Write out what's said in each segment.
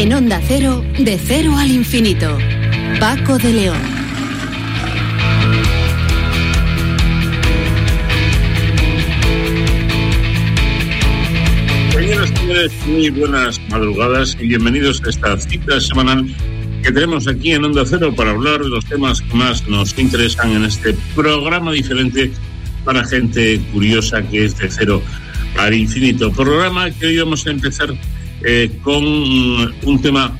En Onda Cero, de cero al infinito. Paco de León. Señores, muy buenas madrugadas y bienvenidos a esta cita semanal que tenemos aquí en Onda Cero para hablar de los temas que más nos interesan en este programa diferente para gente curiosa que es de cero al infinito. Programa que hoy vamos a empezar con un tema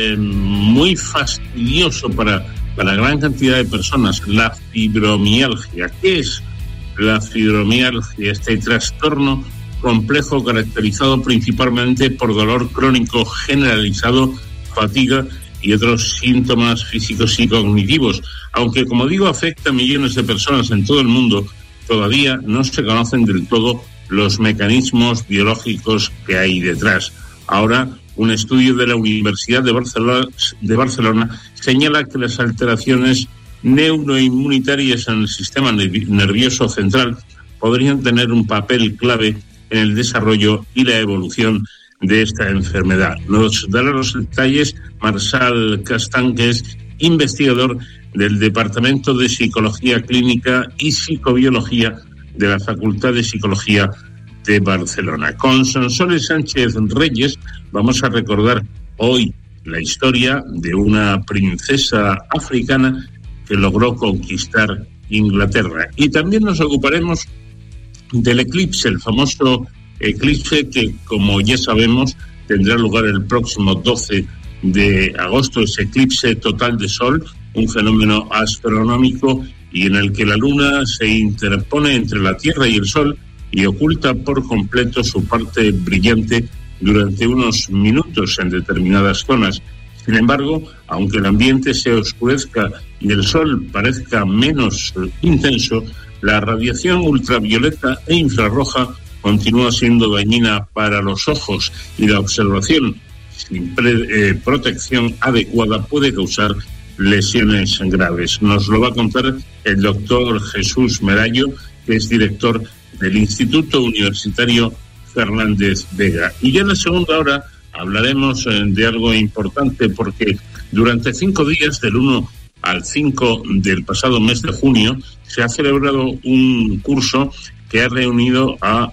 muy fastidioso para gran cantidad de personas, la fibromialgia. ¿Qué es la fibromialgia? Este trastorno complejo caracterizado principalmente por dolor crónico generalizado, fatiga y otros síntomas físicos y cognitivos. Aunque, como digo, afecta a millones de personas en todo el mundo, todavía no se conocen del todo los mecanismos biológicos que hay detrás. Ahora, un estudio de la Universidad de Barcelona señala que las alteraciones neuroinmunitarias en el sistema nervioso central podrían tener un papel clave en el desarrollo y la evolución de esta enfermedad. Nos dará los detalles Marçal Castán, que es investigador del Departamento de Psicología Clínica y Psicobiología de la Facultad de Psicología de Barcelona. Con Sonsoles Sánchez Reyes vamos a recordar hoy la historia de una princesa africana que logró conquistar Inglaterra. Y también nos ocuparemos del eclipse, el famoso eclipse que, como ya sabemos, tendrá lugar el próximo 12 de agosto, ese eclipse total de sol, un fenómeno astronómico y en el que la luna se interpone entre la Tierra y el sol y oculta por completo su parte brillante durante unos minutos en determinadas zonas. Sin embargo, aunque el ambiente se oscurezca y el sol parezca menos intenso, la radiación ultravioleta e infrarroja continúa siendo dañina para los ojos y la observación sin protección adecuada puede causar lesiones graves. Nos lo va a contar el doctor Jesús Merallo, que es director del Instituto Universitario Fernández Vega. Y ya en la segunda hora hablaremos de algo importante porque durante 5 días, del 1 al 5 del pasado mes de junio, se ha celebrado un curso que ha reunido a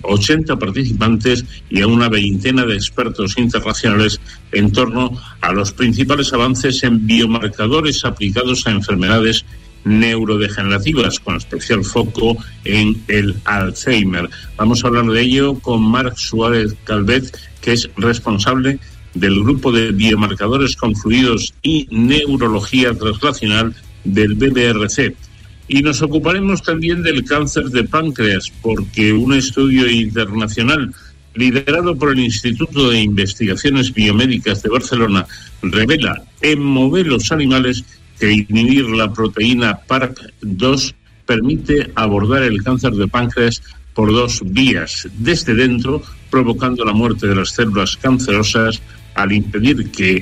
80 participantes y a una veintena de expertos internacionales en torno a los principales avances en biomarcadores aplicados a enfermedades neurodegenerativas, con especial foco en el Alzheimer. Vamos a hablar de ello con Marc Suárez Calvet, que es responsable del grupo de biomarcadores confluidos y neurología translacional del BBRC. Y nos ocuparemos también del cáncer de páncreas, porque un estudio internacional liderado por el Instituto de Investigaciones Biomédicas de Barcelona revela en modelos animales que inhibir la proteína PARP2 permite abordar el cáncer de páncreas por 2 vías: desde dentro, provocando la muerte de las células cancerosas al impedir que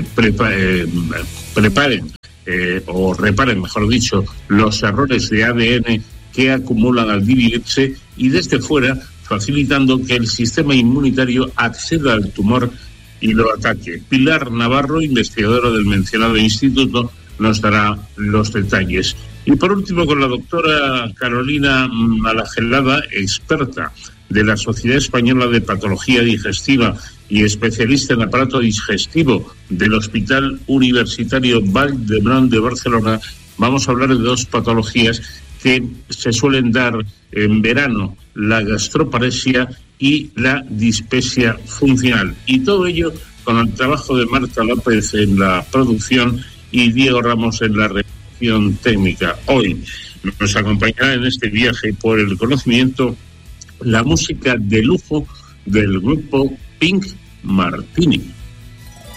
reparen, mejor dicho, los errores de ADN que acumulan al dividirse, y desde fuera, facilitando que el sistema inmunitario acceda al tumor y lo ataque. Pilar Navarro, investigadora del mencionado instituto, nos dará los detalles. Y por último, con la doctora Carolina Malagelada, experta de la Sociedad Española de Patología Digestiva y especialista en aparato digestivo del Hospital Universitario Vall d'Hebron de Barcelona, vamos a hablar de 2 patologías que se suelen dar en verano: la gastroparesia y la dispepsia funcional. Y todo ello con el trabajo de Marta López en la producción y Diego Ramos en la redacción técnica. Hoy nos acompañará en este viaje por el conocimiento la música de lujo del grupo Pink Martini.